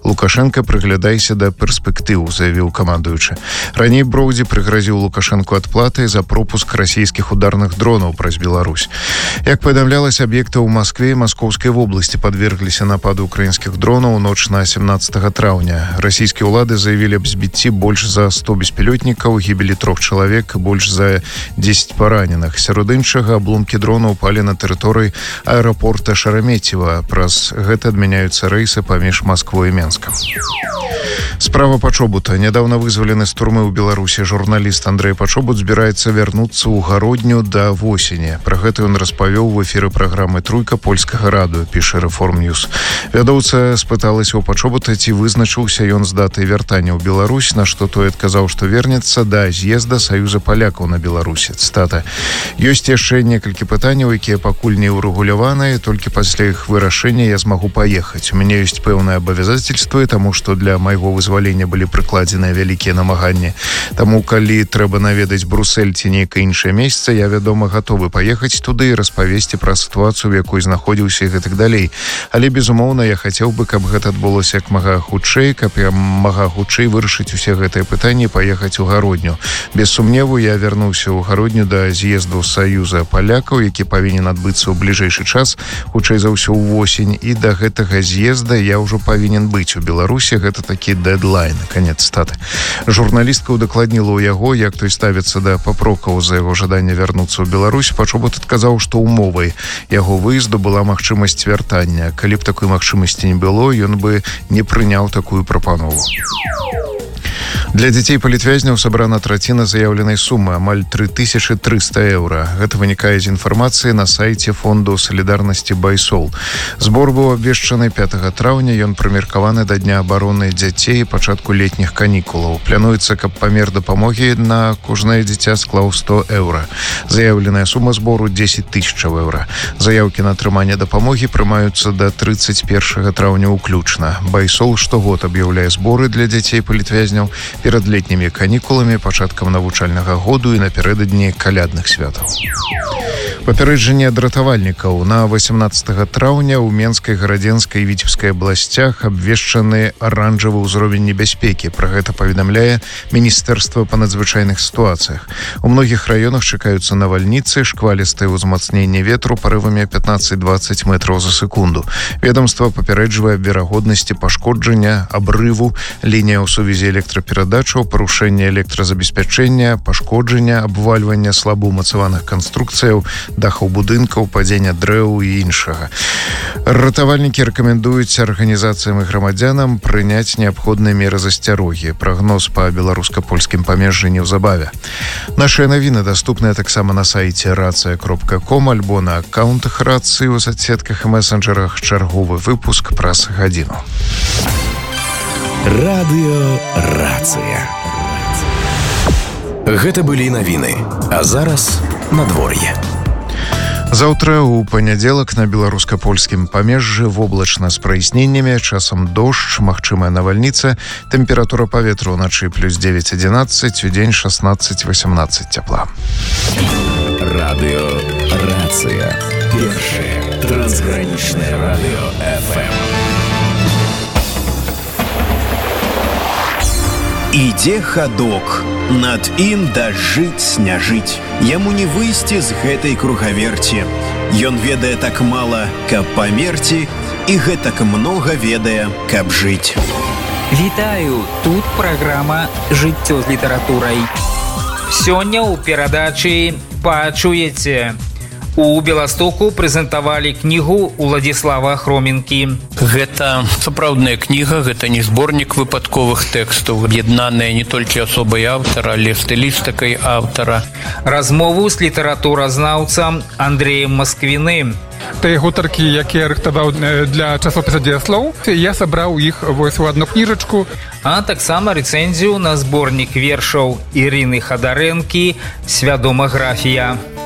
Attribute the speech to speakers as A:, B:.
A: Лукашенко, прыглядайся да перспектыў, заявіў камандуючы. Раней Броўдзі прыгразіў Лукашенку адплатай за пропуск расійскіх ударных дронаў праз Беларусь. Як паведамлялася, аб'екты ў Маскве і Маскоўскай вобласці падвергліся нападу украінскіх дронаў у ноч на 17 траўня. Расійскія ўлады заявілі аб збіцці больш за 100 беспілётнікаў, гібелі 3 чалавек, больш за 10 параненых. Сярод іншага, абломкі дрону упалі на тэрыторыі аэрапорта Шараметьева. Праз гэта адмяняюцца рэйсы паміж Масквой і Менскам. Справа Пачобута. Нядаўна вызвалены з турмы ў Беларусі журналіст Андрэй Пачобут збіраецца вярнуцца ў Гародню да восені. Пра гэта ён распавёў в эфіры праграмы «Труйка» польскага радыё, піша Reform News. Вядоўца спыталася ў Пачобута, ці вызначыўся ён з датай вяртання ў Беларусь, на што той адказаў, што вернецца да з'езда Саюза палякаў на Беларусі. Цытата. Ёсць яшчэ некалькі пытанняў, якія пакуль не ўрэгуляваныя, толькі пасля іх вырашэння я змагу паехаць. У мяне ёсць пэўныя абавязацельствы, таму што для майго вызвалення былі прыкладзеныя вялікія намаганні. Таму, калі трэба наведаць Брусэль ці нейкае іншае месца, я, вядома, гатовы паехаць туды і распавесці пра сітуацыю, в якой знаходзіўся і гэтак далей. Але, безумоўна, я хацеў бы, каб гэта адбылося як мага хутчэй, каб я мага хутчэй вырашыць усе гэтыя пытанні і паехаць у Гародню. Без сумневу, я вярнуўся ў Гародню да з'езду Саюза палякаў, які павінен адбыцца ў бліжэйшы час, хутчэй за ўсё ў восень, і да гэтага з'езда я ўжо павінен быць у Беларусі. Гэта такі дэдлайн. Канец цытаты. Журналістка удакладніла ў яго, як той ставіцца да папрокаў за яго жаданне вярнуцца ў Беларусь. Пачобут адказаў, што умовай яго выезду была магчымасць вяртання. Калі б такой магчымасці не было, ён бы не прыняў такую прапанову. Для дзяцей палітвязняў сабрана траціна заяўленай сумы, амаль 3300 еўра. Гэта вынікае з інфармацыі на сайце фонду салідарнасці «Байсол». Збор быў абвешчаны 5 траўня, ён прымеркаваны да Дня абароны дзяцей і пачатку летніх канікулаў. Плануецца, каб памер дапамогі на кожнае дзіця склаў 100 еўра. Заяўленая сума збору 10 000 еўра. Заяўкі на атрыманне дапамогі прымаюцца да 31 траўня ўключна. «Байсол» штогод аб'яўляе зборы для дзяцей палітвязняў перад летнімі канікуламі, пачаткам навучальнага году і напярэдадні калядных святаў. Папярэджанне ад ратавальнікаў. На 18 траўня ў Менскай, Гарадзенскай і Віцебскай абласцях абвешчаны аранжавы ўзровень небяспекі. Пра гэта паведамляе Міністэрства па надзвычайных сітуацыях. У многіх раёнах чакаюцца навальніцы, шквалістае ўзмацненне ветру парывамі 15-20 метраў за секунду. Ведомства папярэджвае аб верагоднасці пашкоджання, абрыву, лінія ў сувязі электраперадачаў, парушэння электразабеспячэння, пашкоджання, абвальвання слаба ўмацаваных канструкцыяў, дахаў будынкаў, падзення дрэў і іншага. Ратавальнікі рэкамендуюць арганізацыям і грамадзянам прыняць неабходныя меры засцярогі. Прагноз па беларуска-польскім памежжы неўзабаве. Нашыя навіны даступныя таксама на сайце racja.com альбо на аккаунтах рацыі ў соцсетках і месенджерах. Чарговы выпуск праз гадзіну.
B: Радыё Рацыя. Гэта былі навіны. А зараз надвор'е.
A: Заўтра ў панядзелак на беларуска-польскім памежжы воблачна з праясненнямі, часам дождж, магчымая навальніца, тэмпература паветра ўначы плюс 9-11, удзень 16-18 цяпла.
B: Радыё Рацыя. Першае трансгранічнае радыё FM. Ідзе хадок, над ім дажыць не жыць. Яму не выйсці з гэтай кругаверці. Ён ведае так мала, каб памерці, і гэтак многа ведае, каб жыць.
C: Вітаю, тут праграма «Жыццё з літаратурай». Сёння ў перадачы пачуеце. У Беластоку прэзентавалі кнігу Уладзіслава Хроменкі.
D: Гэта сапраўдная кніга, гэта не зборнік выпадковых тэкстаў, аб'яднаная не толькі асобай аўтара, але стылістыкай аўтара.
C: Размову з літаратуразнаўцам Андрэем Масквіным.
E: Тыя гутаркі, якія рыхтаваў для часопіса «Дзеяслоў», я сабраў іх вось у адну кніжачку.
C: А таксама рэцэнзію на зборнік вершаў Ірыны Хадарэнкі «Свядомаграфія».